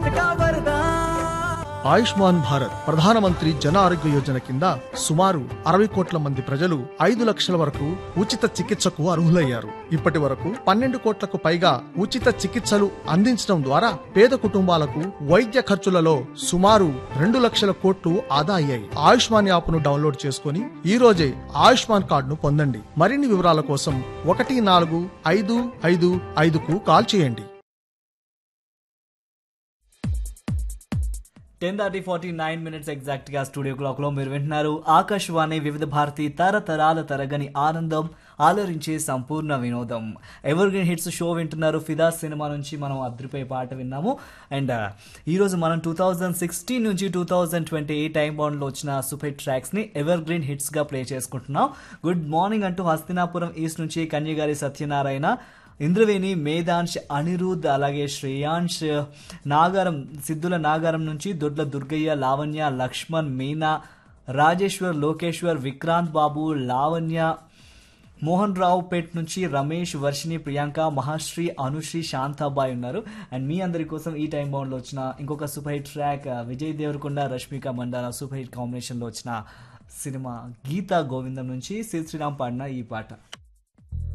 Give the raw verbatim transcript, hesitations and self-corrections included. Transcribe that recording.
स्वास्थ्य का वरदान। ఆయుష్మాన్ భారత్ ప్రధానమంత్రి జన ఆరోగ్య యోజన కింద సుమారు అరవై కోట్ల మంది ప్రజలు ఐదు లక్షల వరకు ఉచిత చికిత్సకు అర్హులయ్యారు. ఇప్పటి వరకు పన్నెండు కోట్లకు పైగా ఉచిత చికిత్సలు అందించడం ద్వారా పేద కుటుంబాలకు వైద్య ఖర్చులలో సుమారు రెండు లక్షల కోట్లు ఆదా అయ్యాయి. ఆయుష్మాన్ యాప్ ను డౌన్లోడ్ చేసుకుని ఈ రోజే ఆయుష్మాన్ కార్డును పొందండి. మరిన్ని వివరాల కోసం ఒకటి నాలుగు ఐదు ఐదు ఐదుకు కాల్ చేయండి. Ten thirty forty nine minutes exact గా స్టూడియో క్లాక్ లో మీరు వింటున్నారు ఆకాశవాణి వివిధ భారతి తరతరాల తరగని ఆనందం ఆలోచించే సంపూర్ణ వినోదం. ఎవర్ గ్రీన్ హిట్స్ షో వింటున్నారు. ఫిదా సినిమా నుంచి మనం అద్రిపోయే పాట విన్నాము. అండ్ ఈరోజు మనం టూ థౌజండ్ సిక్స్టీన్ నుంచి two thousand twenty eight time bond లో వచ్చిన సూపర్ ట్రాక్స్ ని ఎవర్ గ్రీన్ హిట్స్ గా ప్లే చేసుకుంటున్నాం. గుడ్ మార్నింగ్ అంటూ హస్తినాపురం ఈస్ట్ నుంచి కన్యగారి సత్యనారాయణ, ఇంద్రవేణి, మేధాంశ్, అనిరుద్, అలాగే శ్రేయాంశ్, నాగారం సిద్ధుల నాగారం నుంచి దొడ్ల దుర్గయ్య, లావణ్య, లక్ష్మణ్, మీనా, రాజేశ్వర్, లోకేశ్వర్, విక్రాంత్ బాబు, లావణ్య, మోహన్ రావు పేట్ నుంచి రమేష్, వర్షిని, ప్రియాంక, మహాశ్రీ, అనుశ్రీ, శాంతాబాయ్ ఉన్నారు. అండ్ మీ అందరి కోసం ఈ టైం బౌండ్ లో వచ్చిన ఇంకొక super hit track Vijay Devarakonda, Rashmika Mandanna super hit combination లో వచ్చిన సినిమా గీతా గోవిందం నుంచి శ్రీ శ్రీరామ్ పాడిన ఈ పాట.